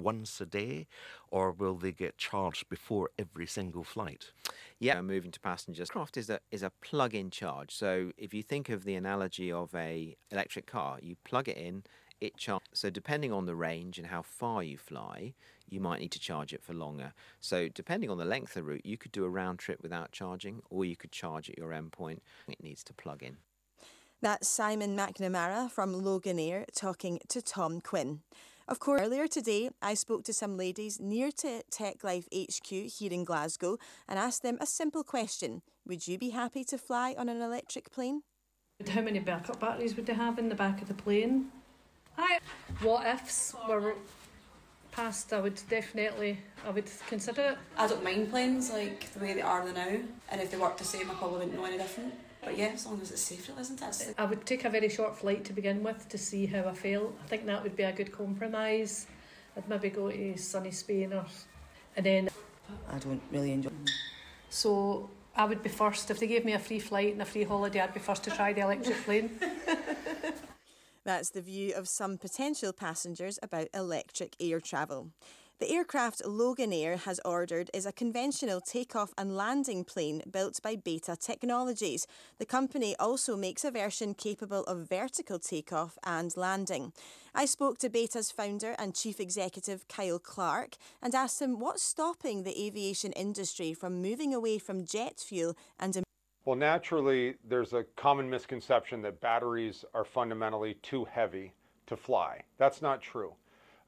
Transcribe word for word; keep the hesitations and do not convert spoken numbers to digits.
once a day, or will they get charged before every single flight? Yeah, moving to passengers. Aircraft is a is a plug-in charge. So if you think of the analogy of a electric car, you plug it in, it charges. So depending on the range and how far you fly, you might need to charge it for longer. So depending on the length of the route, you could do a round trip without charging, or you could charge at your endpoint. It needs to plug in. That's Simon McNamara from Loganair talking to Tom Quinn. Of course, earlier today, I spoke to some ladies near to TechLife H Q here in Glasgow and asked them a simple question. Would you be happy to fly on an electric plane? How many backup batteries would they have in the back of the plane? I, what ifs were passed, I would definitely, I would consider it. I don't mind planes like the way they are now, and if they work the same I probably wouldn't know any different. But yeah, as long as it's safe, isn't it? I would take a very short flight to begin with to see how I felt. I think that would be a good compromise. I'd maybe go to sunny Spain or, and then... I don't really enjoy it. So I would be first. If they gave me a free flight and a free holiday, I'd be first to try the electric plane. That's the view of some potential passengers about electric air travel. The aircraft Loganair has ordered is a conventional takeoff and landing plane built by Beta Technologies. The company also makes a version capable of vertical takeoff and landing. I spoke to Beta's founder and chief executive Kyle Clark and asked him what's stopping the aviation industry from moving away from jet fuel and... Well, naturally, there's a common misconception that batteries are fundamentally too heavy to fly. That's not true.